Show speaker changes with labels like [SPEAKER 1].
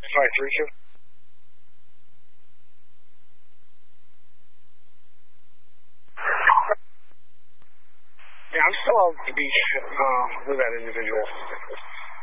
[SPEAKER 1] 532. Yeah, I'm still on the beach with that individual.